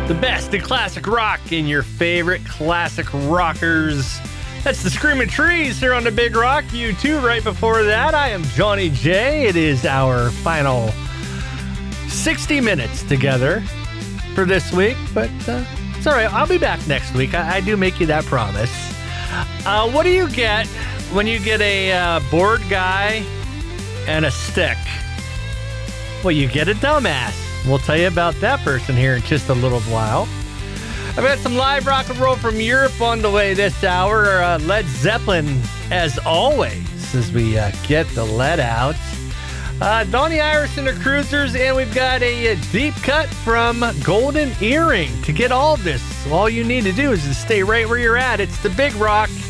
The best in classic rock and your favorite classic rockers. That's the Screaming Trees here on the Big Rock. U2 right before that. I am Johnny J. It is our final 60 minutes together for this week, but it's all right. I'll be back next week. I do make you that promise. What do you get when you get a bored guy and a stick? Well, you get a dumbass. We'll tell you about that person here in just a little while. I've got some live rock and roll from Europe on the way this hour. Led Zeppelin, as always, as we get the lead out. Donnie Iris and the Cruisers, and we've got a deep cut from Golden Earring. To get all of this, all you need to do is to stay right where you're at. It's the Big Rock.